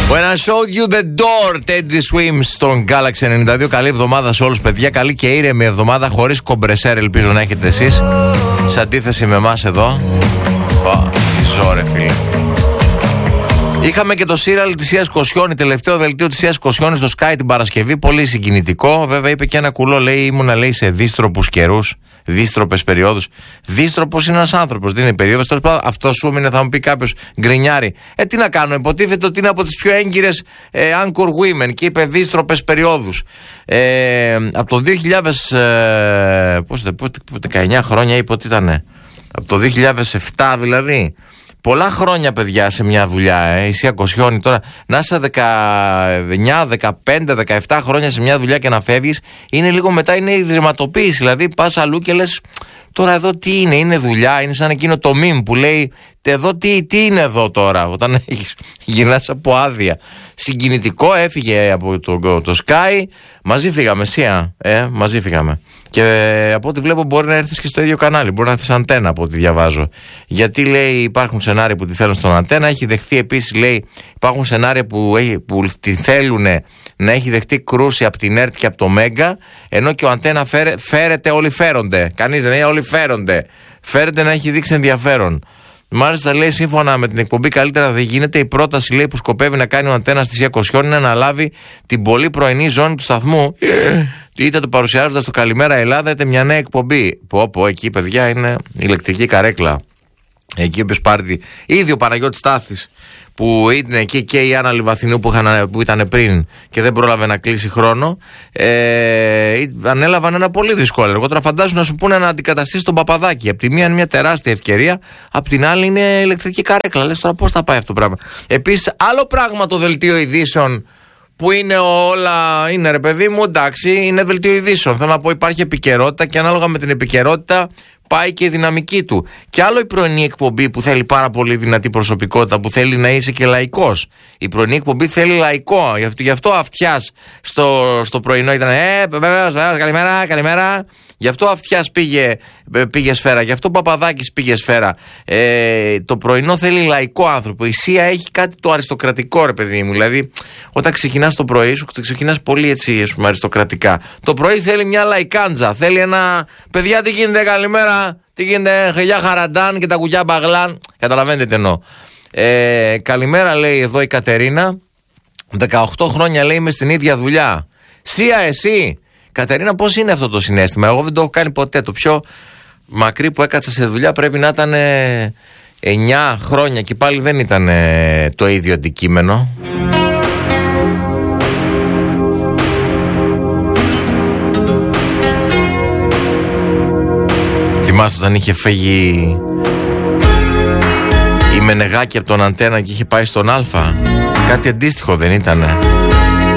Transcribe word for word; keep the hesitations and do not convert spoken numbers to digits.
When I showed you the door, Teddy Swims στον Galaxy ενενήντα δύο. Καλή εβδομάδα σε όλους, παιδιά. Καλή και ήρεμη εβδομάδα, χωρίς κομπρεσέρ, ελπίζω να έχετε εσείς. Σε αντίθεση με εμάς εδώ. Ω, τι ζόρε, φίλε. Είχαμε και το σύριαλ της Σίας Κοσιόνη, τελευταίο δελτίο της Σίας Κοσιόνη στο Sky την Παρασκευή. Πολύ συγκινητικό. Βέβαια, είπε και ένα κουλό, λέει: ήμουνα, λέει, σε δύστροπους καιρούς, δύστροπες περιόδους. Δύστροπος είναι ένας άνθρωπος, δεν είναι περίοδος. Αυτό σου είναι, θα μου πει κάποιος, γκρινιάρη. Ε, τι να κάνω, υποτίθεται ότι είναι από τις πιο έγκυρες ε, anchor women και είπε δύστροπες περιόδους. Ε, από το δύο χιλιάδες, ε, πώς, δεκαεννιά χρόνια είπε ότι ήταν. Από το δύο χιλιάδες επτά δηλαδή. Πολλά χρόνια, παιδιά, σε μια δουλειά, ε, η Σία Κοσιόνη. Τώρα να είσαι δεκαεννιά, δεκαπέντε, δεκαεπτά χρόνια σε μια δουλειά και να φεύγεις, είναι λίγο μετά, είναι ιδρυματοποίηση. Δηλαδή, πας αλλού και λες, τώρα εδώ τι είναι, είναι δουλειά, είναι σαν εκείνο το meme που λέει, εδώ τι, τι είναι εδώ τώρα, όταν έχεις γυρνάς από άδεια. Συγκινητικό, έφυγε από το, το, το Sky, μαζί φύγαμε, Σία, ε, μαζί φύγαμε. Και ε, από ό,τι βλέπω μπορεί να έρθεις και στο ίδιο κανάλι, μπορεί να έρθεις Αντένα από ό,τι διαβάζω. Γιατί, λέει, υπάρχουν σενάρια που τη θέλουν στον Αντένα, έχει δεχθεί επίσης, λέει, υπάρχουν σενάρια που, έχει, που τη θέλουν να έχει δεχτεί κρούση από την ΕΡΤ και από το Μέγκα, ενώ και ο Αντένα φέρε, φέρεται, όλοι φέρονται. Κανείς δεν είναι, όλοι φέρονται. Φέρεται να έχει δείξει ενδιαφέρον. Μάλιστα, λέει, σύμφωνα με την εκπομπή Καλύτερα Δεν Γίνεται, η πρόταση, λέει, που σκοπεύει να κάνει ο Αντένα στη Σία Κοσιόνη είναι να αναλάβει την πολύ πρωινή ζώνη του σταθμού, είτε το παρουσιάζοντας το Καλημέρα Ελλάδα, είτε μια νέα εκπομπή. Πω, πω, εκεί, παιδιά, είναι ηλεκτρική καρέκλα. Εκεί όποιος πάρει. Ήδη ο Παναγιώτης Στάθης που είναι εκεί και η Άννα Λιβαθινού που, είχαν, που ήταν πριν και δεν πρόλαβε να κλείσει χρόνο, ε, ανέλαβαν ένα πολύ δύσκολο έργο. Τώρα φαντάζομαι να σου πούνε να αντικαταστήσει τον Παπαδάκη. Απ' τη μία είναι μια τεράστια ευκαιρία, απ' την άλλη είναι ηλεκτρική καρέκλα. Λες τώρα πώς θα πάει αυτό το πράγμα. Επίσης, άλλο πράγμα το δελτίο ειδήσεων που είναι όλα. Είναι, ρε παιδί μου, εντάξει, είναι δελτίο ειδήσεων. Θέλω να πω, υπάρχει επικαιρότητα και ανάλογα με την επικαιρότητα πάει και η δυναμική του. Και άλλο η πρωινή εκπομπή που θέλει πάρα πολύ δυνατή προσωπικότητα, που θέλει να είσαι και λαϊκός. Η πρωινή εκπομπή θέλει λαϊκό. Γι' αυτό Αυτιάς στο, στο πρωινό ήταν Ε, βεβαίως, βεβαίως, καλημέρα, καλημέρα. Γι' αυτό Αυτιάς πήγε, πήγε σφαίρα. Γι' αυτό Παπαδάκης πήγε σφαίρα. Ε, το πρωινό θέλει λαϊκό άνθρωπο. Η Σία έχει κάτι το αριστοκρατικό, ρε παιδί μου. Δηλαδή, όταν ξεκινάς το πρωί σου, ξεκινάς πολύ έτσι, ας πούμε, αριστοκρατικά. Το πρωί θέλει μια λαϊκάντζα. Θέλει ένα. Παιδιά, τι γίνεται, καλημέρα. Τι γίνεται, χιλιά χαραντάν και τα κουκιά μπαγλάν. Καταλαβαίνετε τι εννοώ. Ε, καλημέρα, λέει εδώ η Κατερίνα. δεκαοκτώ χρόνια, λέει, είμαι στην ίδια δουλειά. Σία, εσύ. Κατερίνα, πώς είναι αυτό το συναίσθημα? Εγώ δεν το έχω κάνει ποτέ. Το πιο μακρύ που έκατσα σε δουλειά πρέπει να ήταν εννιά χρόνια και πάλι δεν ήταν το ίδιο αντικείμενο. Θυμάστε όταν είχε φύγει η Μενεγάκη από τον Αντένα και είχε πάει στον Α? Κάτι αντίστοιχο δεν ήτανε?